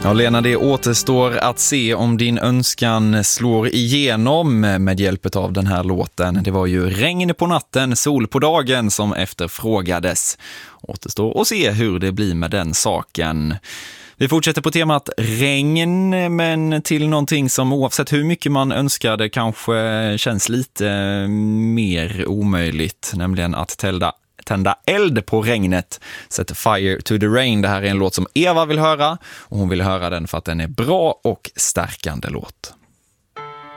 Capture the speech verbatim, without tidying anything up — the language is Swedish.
Ja, Lena, det återstår att se om din önskan slår igenom med hjälp av den här låten. Det var ju regn på natten, sol på dagen som efterfrågades. Återstår att se hur det blir med den saken. Vi fortsätter på temat regn, men till någonting som oavsett hur mycket man önskade kanske känns lite mer omöjligt, nämligen att tända tända eld på regnet. Set fire to the rain. Det här är en låt som Eva vill höra, och hon vill höra den för att den är bra och stärkande låt.